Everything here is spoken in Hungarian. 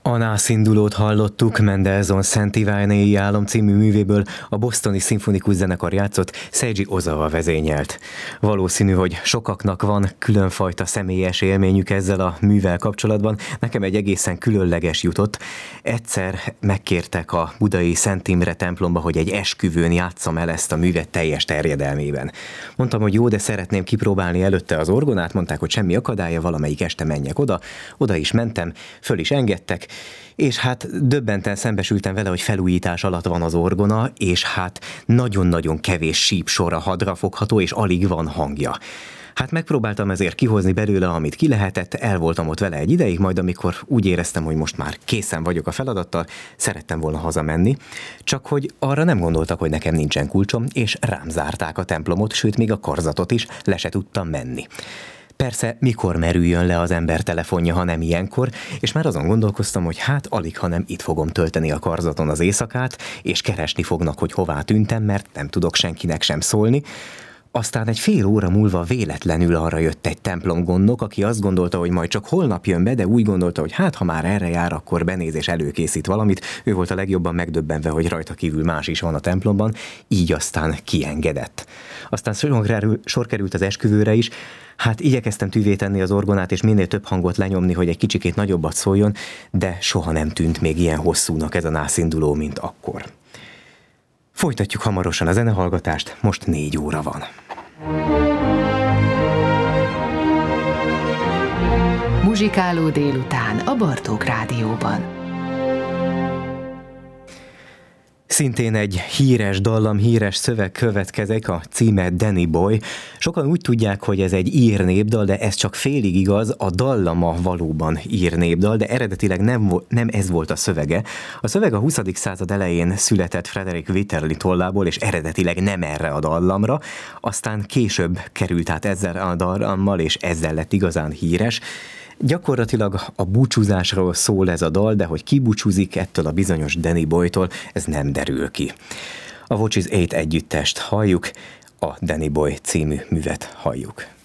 A nászindulót hallottuk, Mendelssohn Szent Iványi álom című művéből, a Bostoni Szimfonikus Zenekar játszott, Seiji Ozawa vezényelt. Valószínű, hogy sokaknak van különfajta személyes élményük ezzel a művel kapcsolatban. Nekem egy egészen különleges jutott. Egyszer megkértek a budai Szent Imre templomba, hogy egy esküvőn játsszam el ezt a művet teljes terjedelmében. Mondtam, hogy jó, de szeretném kipróbálni előtte az orgonát, mondták, hogy semmi akadálya, valamelyik este menjek oda. Oda is mentem, föl is engedtek, és hát döbbenten szembesültem vele, hogy felújítás alatt van az orgona, és hát nagyon-nagyon kevés sípsor a hadra fogható, és alig van hangja. Hát megpróbáltam ezért kihozni belőle, amit ki lehetett, el voltam ott vele egy ideig, majd amikor úgy éreztem, hogy most már készen vagyok a feladattal, szerettem volna hazamenni, csak hogy arra nem gondoltak, hogy nekem nincsen kulcsom, és rám zárták a templomot, sőt még a karzatot is, le se tudtam menni. Persze, mikor merüljön le az ember telefonja, ha nem ilyenkor, és már azon gondolkoztam, hogy hát alig, ha nem itt fogom tölteni a karzaton az éjszakát, és keresni fognak, hogy hová tűntem, mert nem tudok senkinek sem szólni. Aztán egy fél óra múlva véletlenül arra jött egy templomgondnok, aki azt gondolta, hogy majd csak holnap jön be, de úgy gondolta, hogy hát ha már erre jár, akkor benéz és előkészít valamit. Ő volt a legjobban megdöbbenve, hogy rajta kívül más is van a templomban, így aztán kiengedett. Aztán sor került az esküvőre is. Hát igyekeztem tűvé tenni az orgonát, és minél több hangot lenyomni, hogy egy kicsikét nagyobbat szóljon, de soha nem tűnt még ilyen hosszúnak ez a nászinduló, mint akkor. Folytatjuk hamarosan a zenehallgatást, most 4 óra van. Muzsikáló délután a Bartók Rádióban. Szintén egy híres dallam, híres szöveg következik, a címe Danny Boy. Sokan úgy tudják, hogy ez egy ír népdal, de ez csak félig igaz, a dallama valóban ír népdal, de eredetileg nem ez volt a szövege. A szöveg a 20. század elején született Frederick Witterli tollából, és eredetileg nem erre a dallamra, aztán később került át ezzel a dallammal, és ezzel lett igazán híres. Gyakorlatilag a búcsúzásról szól ez a dal, de hogy ki búcsúzik ettől a bizonyos Danny Boytól, ez nem derül ki. A Watches 8 együttest halljuk, a Danny Boy című művet halljuk.